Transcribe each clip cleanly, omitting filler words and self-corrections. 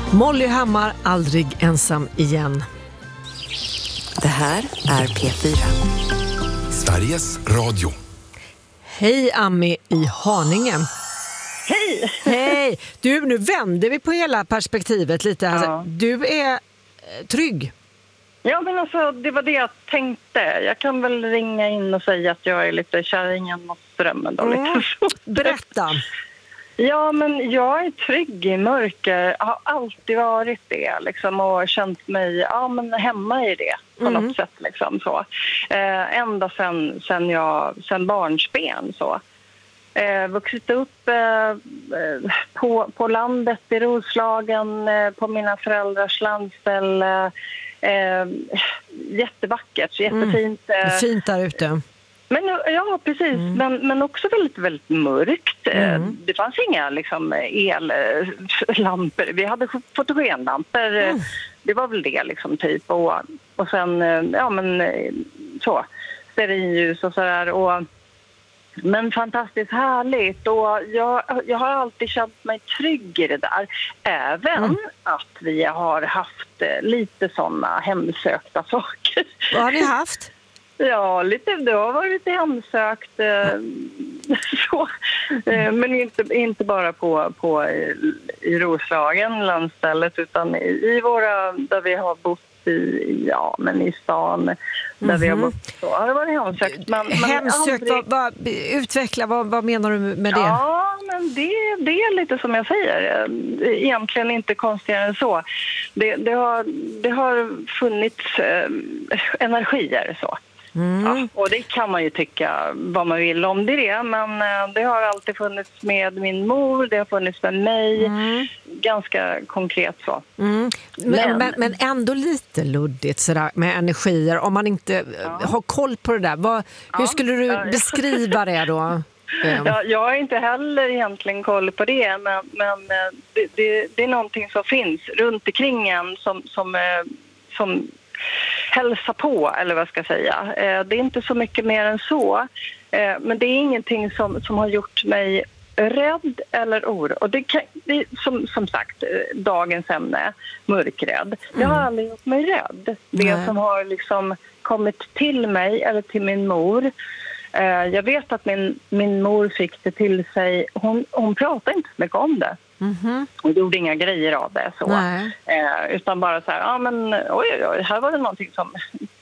Molly Hammar, Aldrig ensam igen. Det här är P4. Sveriges Radio. Hej Ami i Haninge. Hej! Hej! Du, nu vänder vi på hela perspektivet lite. Ja. Du är trygg. Ja, men alltså, det var det jag tänkte. Jag kan väl ringa in och säga att jag är lite kärringen mot strömmen. Då, lite så. Berätta. Ja, men jag är trygg i mörker. Jag har alltid varit det liksom, och känt mig hemma i det på något sätt. Liksom, så. Ända sen barnsben. Så. Vuxit upp på landet i Roslagen, på mina föräldrars landställe. Jättevackert, jättefint. Fint där ute. Men, ja, precis. Men också väldigt, väldigt mörkt. Det fanns inga liksom, ellampor. Vi hade fotogenlampor. Det var väl det liksom, typ. Och sen, så. Stearinljus och sådär. Men fantastiskt härligt. Och jag har alltid känt mig trygg i det där. Även att vi har haft lite sådana hemsökta saker. Vad har ni haft? Ja, det har varit lite hemsökt. Så. Men inte bara på i Roslagen, landstället, utan i våra, där vi har bott i stan där vi har bott. Så har det varit hemsökt. Hemsökt, utveckla, vad menar du med det? Ja, men det är lite som jag säger. Egentligen inte konstigare än så. Det har funnits energier så. Ja, och det kan man ju tycka vad man vill om det, men det har alltid funnits med min mor, det har funnits med mig, ganska konkret så. Men ändå lite luddigt sådär med energier, om man inte har koll på det där. Hur skulle du beskriva det då? Ja, jag har inte heller egentligen koll på det, men det är någonting som finns runt omkring en som hälsa på, eller vad ska jag säga. Det är inte så mycket mer än så. Men det är ingenting som har gjort mig rädd eller oro. Och det är som sagt, dagens ämne, mörkrädd. Det har aldrig gjort mig rädd. Det som har liksom kommit till mig eller till min mor. Jag vet att min mor fick det till sig. Hon pratade inte så mycket om det. Och gjorde inga grejer av det så. Utan bara så här, oj, här var det någonting som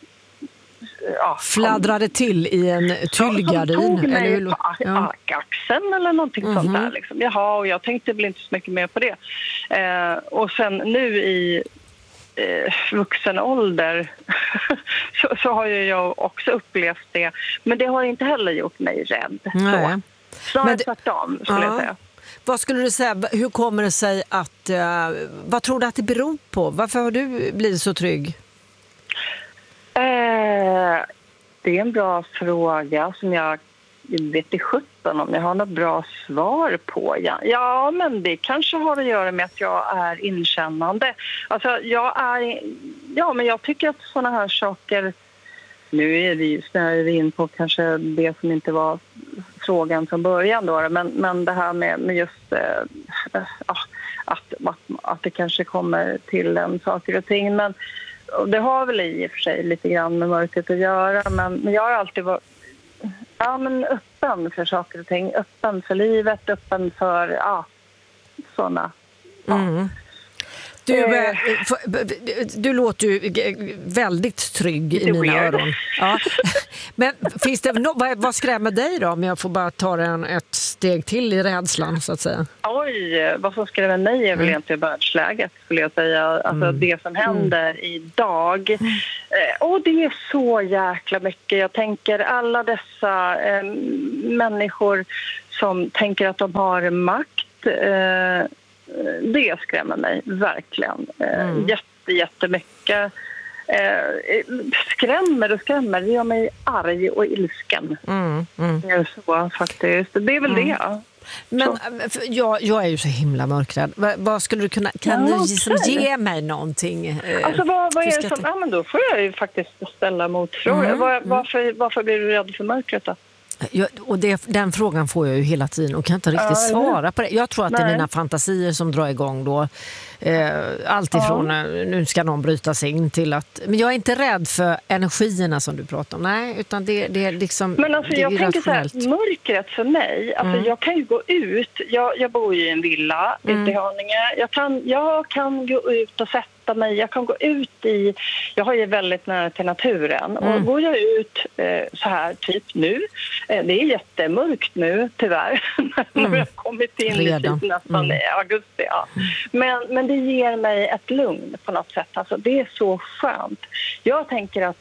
fladdrade till i en tyllgardin. Som tog mig eller på axeln eller någonting sånt där. Liksom. Jaha, och jag tänkte väl inte så mycket mer på det. Och sen nu i vuxen ålder så har ju jag också upplevt det. Men det har inte heller gjort mig rädd. Så tvärtom skulle jag säga. Vad skulle du säga, hur kommer det sig att, vad tror du att det beror på? Varför har du blivit så trygg? Det är en bra fråga som jag vet i 17 om jag har något bra svar på. Ja, men det kanske har att göra med att jag är inkännande. Alltså, men jag tycker att såna här saker, nu är vi in på kanske det som inte var frågan från början då, men det här med just att det kanske kommer till en saker och ting, men det har väl i och för sig lite grann med mörkret att göra, men jag har alltid varit öppen för saker och ting, öppen för livet, öppen för sådana. Du låter ju väldigt trygg i mina öron. Ja. Men finns det vad skrämmer dig då, om jag får bara ta ett steg till i rädslan så att säga? Oj, vad som skrämmer mig är väl egentligen världsläget, skulle jag säga. Alltså det som händer idag. Och det är så jäkla mycket. Jag tänker alla dessa människor som tänker att de har makt. Det skrämmer mig verkligen jättemycket. Skrämmer, det gör mig arg och ilsken. Det är så faktiskt. Det är väl det. Men jag är ju så himla mörkrädd. Vad skulle du kunna, kan du ge mig någonting? Alltså vad är det som, men då får jag ju faktiskt ställa motfrågor. Varför blir du rädd för mörkret då? Och den frågan får jag ju hela tiden och kan inte riktigt svara på det. Jag tror att det är mina fantasier som drar igång då. Allt ifrån nu ska någon bryta sig in till att... Men jag är inte rädd för energierna som du pratar om. Nej, utan det är liksom... Men alltså jag tänker så här, mörkret för mig, alltså jag kan ju gå ut, jag bor ju i en villa ute i Haninge. Jag kan gå ut och sätta mig, jag kan gå ut i... Jag har ju väldigt nära till naturen. Och går jag ut så här typ nu, det är jättemörkt nu tyvärr, när jag har kommit in i nästan i augusti. Ja. Men det ger mig ett lugn på något sätt. Alltså, det är så skönt. Jag tänker att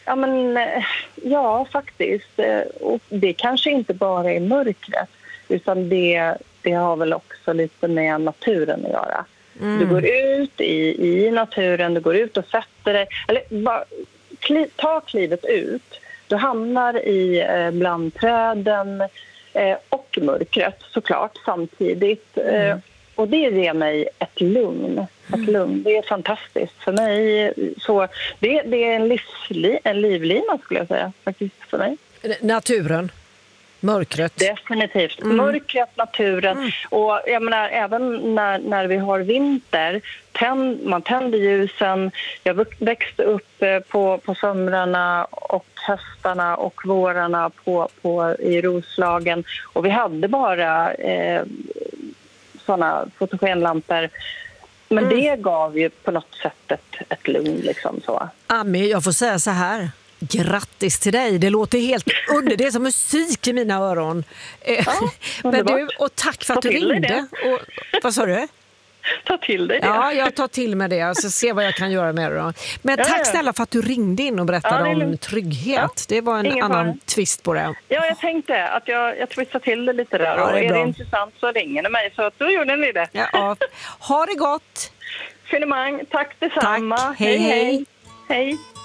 faktiskt. Och det kanske inte bara är mörkret, utan det har väl också lite med naturen att göra. Du går ut i naturen, du går ut och sätter dig. Eller bara ta klivet ut. Du hamnar i bland träden och mörkret såklart samtidigt. Och det ger mig ett lugn. Det är fantastiskt för mig. Så det är en livlina skulle jag säga faktiskt för mig. Naturen? Mörkret? Definitivt. Mörkret, naturen. Och jag menar, även när vi har vinter, man tänder ljusen. Jag växte upp på somrarna och höstarna och vårarna i Roslagen. Och vi hade bara sådana fotogenlampor. Men det gav ju på något sätt ett lugn liksom så. Ami, jag får säga så här. Grattis till dig. Det låter helt under. Det är som musik i mina öron. Men du, och tack för att du ringde. Och, vad sa du? Ta till dig det. Ja, jag tar till mig det. Så se vad jag kan göra med det då. Men tack snälla för att du ringde in och berättade om trygghet. Ja, det var en annan twist på det. Ja, jag tänkte att jag twistade till det lite där. Och är det intressant så ringer ni mig. Så då gjorde ni det. Ja. Ha det gott. Finemang. Tack detsamma. Tack. Hej. Hej.